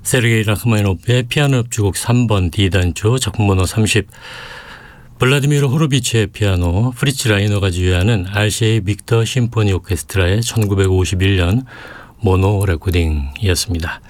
세르게이 라흐마니노프의 피아노 협주곡 3번 D단조 작품 번호 30, 블라디미르 호로비치의 피아노, 프리츠 라이너가 지휘하는 RCA 빅터 심포니 오케스트라의 1951년 모노 레코딩이었습니다.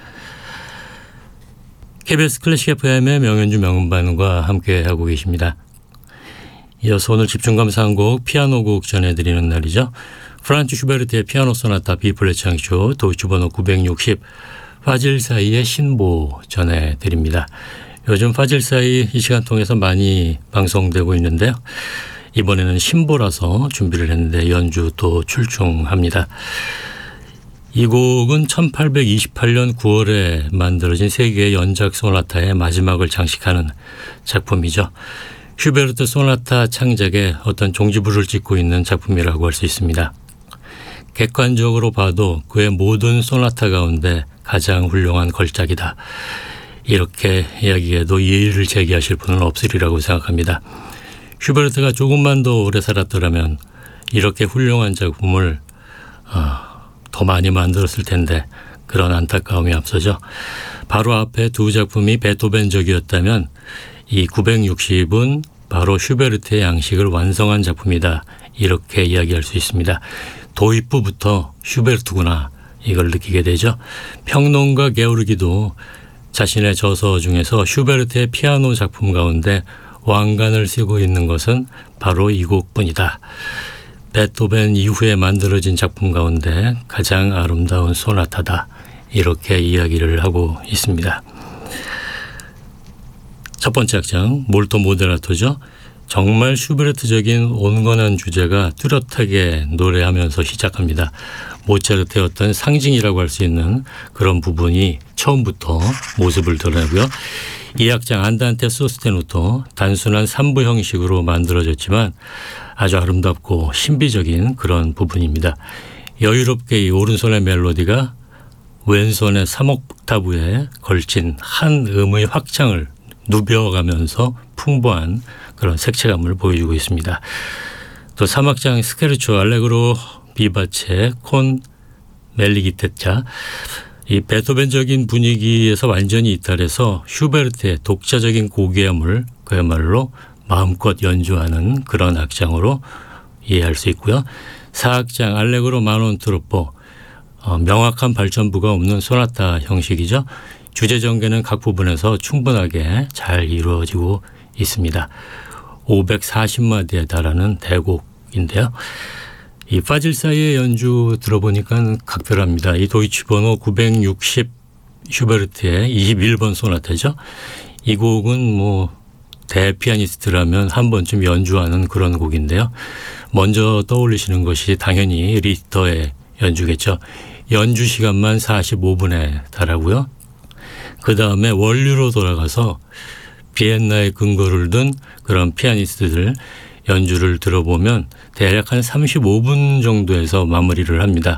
KBS 클래식 FM의 명연주 명음반과 함께하고 계십니다. 이어서 오늘 집중 감상한 곡 피아노곡 전해드리는 날이죠. 프란츠 슈베르트의 피아노 소나타 B플랫 장조 도이치 번호 960 파질사이의 신보 전해드립니다. 요즘 파질사이 이 시간 통해서 많이 방송되고 있는데요. 이번에는 신보라서 준비를 했는데 연주 또 출중합니다. 이 곡은 1828년 9월에 만들어진 세계의 연작 소나타의 마지막을 장식하는 작품이죠. 슈베르트 소나타 창작에 어떤 종지부를 찍고 있는 작품이라고 할 수 있습니다. 객관적으로 봐도 그의 모든 소나타 가운데 가장 훌륭한 걸작이다. 이렇게 이야기해도 이의를 제기하실 분은 없으리라고 생각합니다. 슈베르트가 조금만 더 오래 살았더라면 이렇게 훌륭한 작품을 더 많이 만들었을 텐데 그런 안타까움이 앞서죠. 바로 앞에 두 작품이 베토벤적이었다면 이 960은 바로 슈베르트의 양식을 완성한 작품이다. 이렇게 이야기할 수 있습니다. 도입부부터 슈베르트구나 이걸 느끼게 되죠. 평론가 게오르기도 자신의 저서 중에서 슈베르트의 피아노 작품 가운데 왕관을 쓰고 있는 것은 바로 이 곡뿐이다. 베토벤 이후에 만들어진 작품 가운데 가장 아름다운 소나타다. 이렇게 이야기를 하고 있습니다. 첫 번째 악장 몰토 모데라토죠. 정말 슈베르트적인 온건한 주제가 뚜렷하게 노래하면서 시작합니다. 모차르트의 어떤 상징이라고 할 수 있는 그런 부분이 처음부터 모습을 드러내고요. 이 악장 안단테 소스테누토 단순한 3부 형식으로 만들어졌지만 아주 아름답고 신비적인 그런 부분입니다. 여유롭게 이 오른손의 멜로디가 왼손의 3옥타브에 걸친 한 음의 확장을 누벼가면서 풍부한 그런 색채감을 보여주고 있습니다. 또 3악장 스케르초 알레그로 비바체 콘 멜리기테차 이 베토벤적인 분위기에서 완전히 이탈해서 슈베르트의 독자적인 고귀함을 그야말로 마음껏 연주하는 그런 악장으로 이해할 수 있고요. 4악장 알레그로 마논 트로포 명확한 발전부가 없는 소나타 형식이죠. 주제 전개는 각 부분에서 충분하게 잘 이루어지고 있습니다. 540마디에 달하는 대곡인데요. 이 파질사이의 연주 들어보니까 각별합니다. 이 도이치 번호 960 슈베르트의 21번 소나타죠. 이 곡은 뭐 대피아니스트라면 한 번쯤 연주하는 그런 곡인데요. 먼저 떠올리시는 것이 당연히 리히터의 연주겠죠. 연주 시간만 45분에 달하고요. 그 다음에 원류로 돌아가서 비엔나에 근거를 둔 그런 피아니스트들 연주를 들어보면 대략 한 35분 정도에서 마무리를 합니다.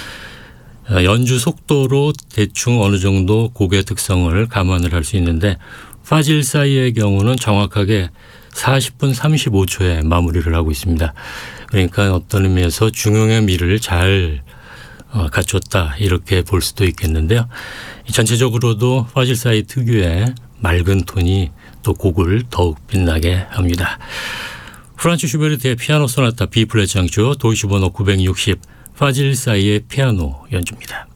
연주 속도로 대충 어느 정도 곡의 특성을 감안을 할 수 있는데 파질사이의 경우는 정확하게 40분 35초에 마무리를 하고 있습니다. 그러니까 어떤 의미에서 중용의 미를 잘 갖췄다 이렇게 볼 수도 있겠는데요. 전체적으로도 파질사이 특유의 맑은 톤이 또 곡을 더욱 빛나게 합니다. 프란츠 슈베르트의 피아노 소나타 B플랫 장조 도이치 번호 960 파질사이의 피아노 연주입니다.